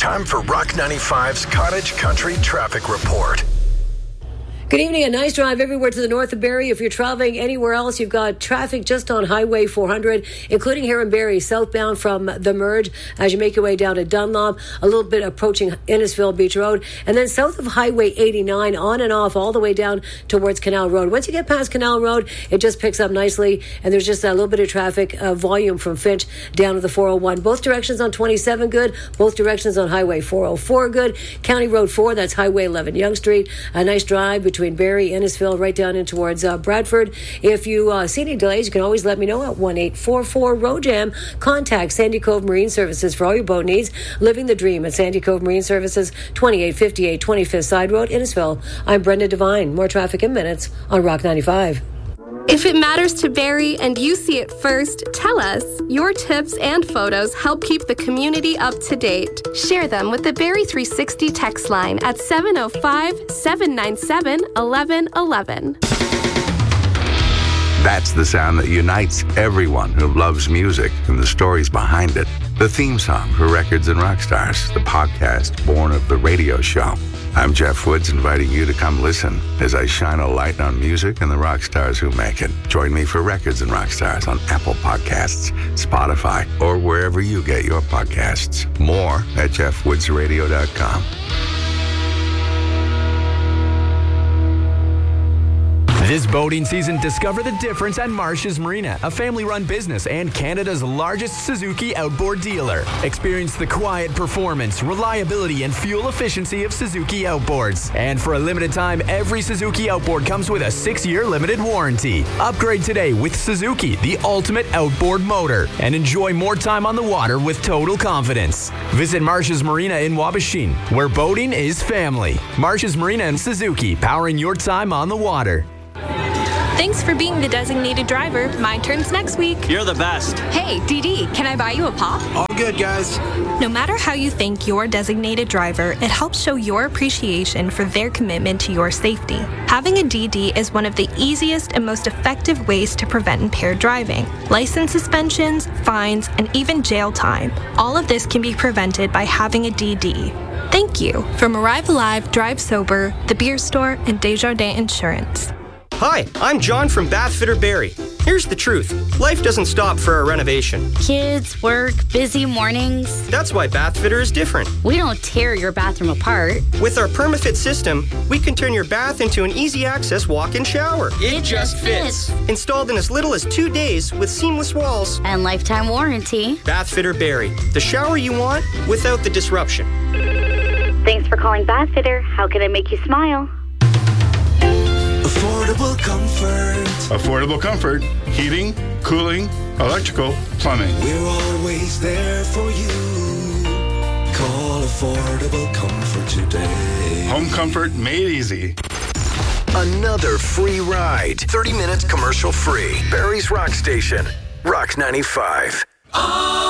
Time for Rock 95's Cottage Country Traffic Report. Good evening. A nice drive everywhere to the north of Barrie. If you're traveling anywhere else, you've got traffic just on Highway 400, including here in Barrie, southbound from the merge as you make your way down to Dunlop, a little bit approaching Innisfil Beach Road, and then south of Highway 89 on and off all the way down towards Canal Road. Once you get past Canal Road, it just picks up nicely, and there's just a little bit of traffic volume from Finch down to the 401. Both directions on 27 good, both directions on Highway 404 good. County Road 4, that's Highway 11 Yonge Street. A nice drive between Barrie, Innisfil, right down in towards Bradford. If you see any delays, you can always let me know at 1-844-ROJAM. Contact Sandy Cove Marine Services for all your boat needs. Living the dream at Sandy Cove Marine Services, 2858 25th Side Road, Innisfil. I'm Brenda Devine. More traffic in minutes on Rock 95. If it matters to Barrie and you see it first, tell us. Your tips and photos help keep the community up to date. Share them with the Barrie 360 text line at 705-797-1111. That's the sound that unites everyone who loves music and the stories behind it. The theme song for Records and Rockstars, the podcast born of the radio show. I'm Jeff Woods, inviting you to come listen as I shine a light on music and the rock stars who make it. Join me for Records and Rockstars on Apple Podcasts, Spotify, or wherever you get your podcasts. More at jeffwoodsradio.com. This boating season, discover the difference at Marsh's Marina, a family-run business and Canada's largest Suzuki outboard dealer. Experience the quiet performance, reliability, and fuel efficiency of Suzuki outboards. And for a limited time, every Suzuki outboard comes with a 6-year limited warranty. Upgrade today with Suzuki, the ultimate outboard motor, and enjoy more time on the water with total confidence. Visit Marsh's Marina in Wabashin, where boating is family. Marsh's Marina and Suzuki, powering your time on the water. Thanks for being the designated driver. My turn's next week. You're the best. Hey, DD, can I buy you a pop? All good, guys. No matter how you thank your designated driver, it helps show your appreciation for their commitment to your safety. Having a DD is one of the easiest and most effective ways to prevent impaired driving. License suspensions, fines, and even jail time. All of this can be prevented by having a DD. Thank you from Arrive Alive, Drive Sober, The Beer Store, and Desjardins Insurance. Hi, I'm John from Bathfitter Barrie. Here's the truth. Life doesn't stop for a renovation. Kids, work, busy mornings. That's why Bathfitter is different. We don't tear your bathroom apart. With our PermaFit system, we can turn your bath into an easy-access walk-in shower. It just fits. Installed in as little as 2 days with seamless walls. And lifetime warranty. Bathfitter Barrie. The shower you want without the disruption. Thanks for calling Bathfitter. How can I make you smile? Affordable comfort. Affordable comfort. Heating, cooling, electrical, plumbing. We're always there for you. Call Affordable Comfort today. Home comfort made easy. Another free ride. 30 minutes commercial free. Barrie's Rock Station. Rock 95.